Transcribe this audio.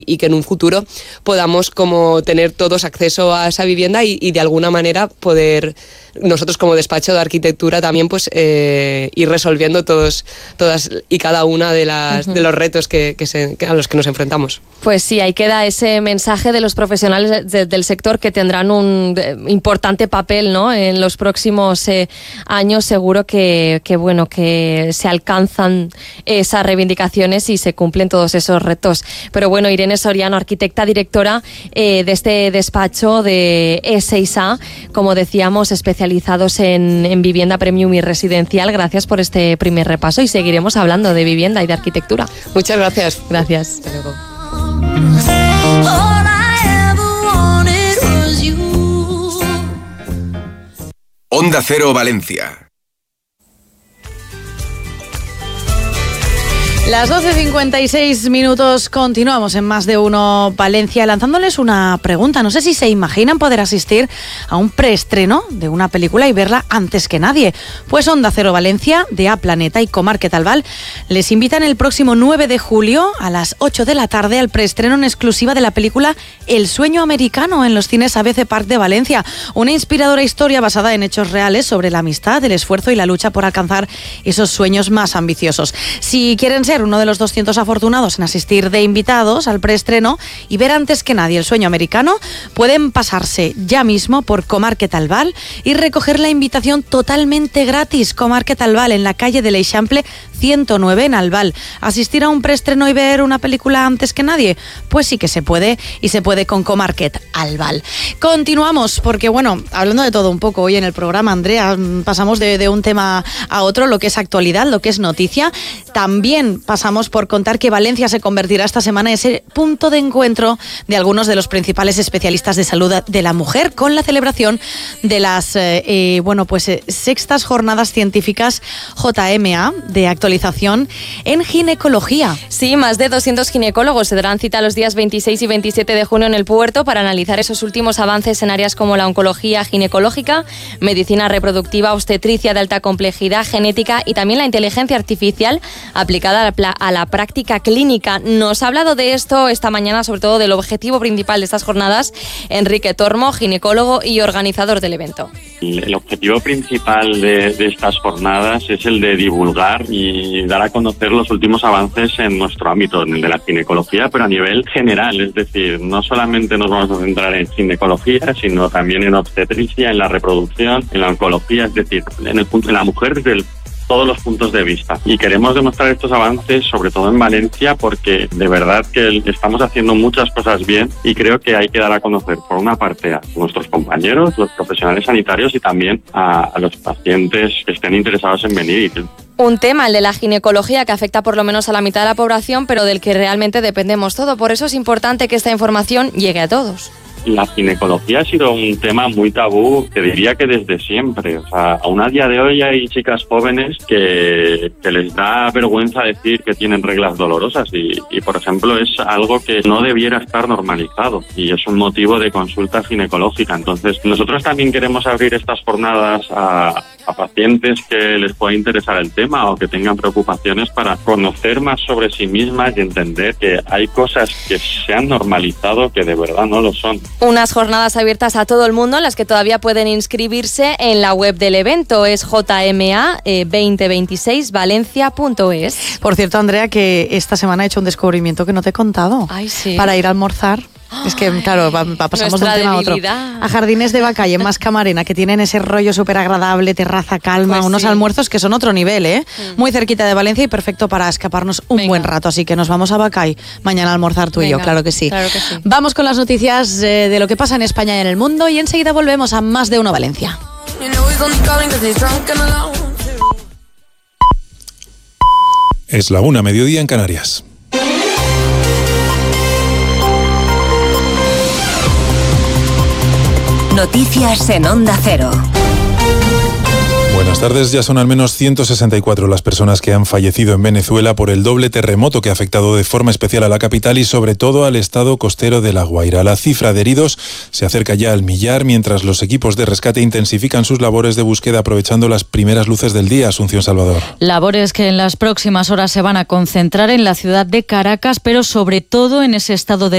y que en un futuro podamos como tener todos acceso a esa vivienda y de alguna manera poder nosotros como despacho de arquitectura también pues ir resolviendo todas y cada una de los retos a los que nos enfrentamos. Pues sí, ahí queda ese mensaje de los profesionales del sector que tendrán un importante papel, ¿no? En los próximos años. Seguro que se alcanzan esas reivindicaciones y se cumplen todos esos retos. Pero bueno, Irene Soriano, arquitecta directora de este despacho de E6A, como decíamos, especializados en vivienda premium y residencial. Gracias por este primer repaso y seguiremos hablando de vivienda y de arquitectura. Muchas gracias. Gracias. Hasta luego. Onda Cero Valencia. Las 12:56 continuamos en Más de Uno Valencia lanzándoles una pregunta. No sé si se imaginan poder asistir a un preestreno de una película y verla antes que nadie. Pues Onda Cero Valencia, de A Planeta y Comarket Albal les invitan el próximo 9 de julio a las 8 de la tarde al preestreno en exclusiva de la película El Sueño Americano en los cines ABC Park de Valencia. Una inspiradora historia basada en hechos reales sobre la amistad, el esfuerzo y la lucha por alcanzar esos sueños más ambiciosos. Si quieren ser uno de los 200 afortunados en asistir de invitados al preestreno y ver antes que nadie El Sueño Americano, pueden pasarse ya mismo por Comarket Albal y recoger la invitación totalmente gratis. Comarket Albal, en la calle de l'Eixample 109 en Albal. ¿Asistir a un preestreno y ver una película antes que nadie? Pues sí que se puede, y se puede con Comarket Albal. Continuamos, porque bueno, hablando de todo un poco hoy en el programa, Andrea, pasamos de un tema a otro, lo que es actualidad, lo que es noticia. También pasamos por contar que Valencia se convertirá esta semana en ese punto de encuentro de algunos de los principales especialistas de salud de la mujer, con la celebración de las sextas jornadas científicas JMA de actualización en ginecología. Sí, más de 200 ginecólogos se darán cita los días 26 y 27 de junio en el Puerto para analizar esos últimos avances en áreas como la oncología ginecológica, medicina reproductiva, obstetricia de alta complejidad, genética y también la inteligencia artificial aplicada a la práctica clínica. Nos ha hablado de esto esta mañana, sobre todo del objetivo principal de estas jornadas, Enrique Tormo, ginecólogo y organizador del evento. El objetivo principal de estas jornadas es el de divulgar y dar a conocer los últimos avances en nuestro ámbito, en el de la ginecología, pero a nivel general. Es decir, no solamente nos vamos a centrar en ginecología, sino también en obstetricia, en la reproducción, en la oncología, es decir, en la mujer desde todos los puntos de vista. Y queremos demostrar estos avances, sobre todo en Valencia, porque de verdad que estamos haciendo muchas cosas bien y creo que hay que dar a conocer, por una parte, a nuestros compañeros, los profesionales sanitarios y también a los pacientes que estén interesados en venir. Un tema, el de la ginecología, que afecta por lo menos a la mitad de la población, pero del que realmente dependemos todo. Por eso es importante que esta información llegue a todos. La ginecología ha sido un tema muy tabú, que diría que desde siempre. O sea, aún a día de hoy hay chicas jóvenes que les da vergüenza decir que tienen reglas dolorosas y, por ejemplo, es algo que no debiera estar normalizado y es un motivo de consulta ginecológica. Entonces, nosotros también queremos abrir estas jornadas a pacientes que les pueda interesar el tema o que tengan preocupaciones para conocer más sobre sí mismas y entender que hay cosas que se han normalizado que de verdad no lo son. Unas jornadas abiertas a todo el mundo en las que todavía pueden inscribirse en la web del evento. Es jma2026valencia.es. Por cierto, Andrea, que esta semana he hecho un descubrimiento que no te he contado. Ay, sí. Para ir a almorzar. Es que, claro, pasamos de un tema a otro. A Jardines de Bacalle, en Mascamarena, que tienen ese rollo súper agradable, terraza calma, pues unos almuerzos que son otro nivel, ¿eh? Muy cerquita de Valencia y perfecto para escaparnos un buen rato. Así que nos vamos a Bacay mañana a almorzar tú y yo, claro que sí. Vamos con las noticias de lo que pasa en España y en el mundo y enseguida volvemos a Más de Uno Valencia. Es la 1:00 mediodía en Canarias. Noticias en Onda Cero. Buenas tardes. Ya son al menos 164 las personas que han fallecido en Venezuela por el doble terremoto que ha afectado de forma especial a la capital y sobre todo al estado costero de La Guaira. La cifra de heridos se acerca ya al 1.000.000 mientras los equipos de rescate intensifican sus labores de búsqueda aprovechando las primeras luces del día. Asunción Salvador. Labores que en las próximas horas se van a concentrar en la ciudad de Caracas, pero sobre todo en ese estado de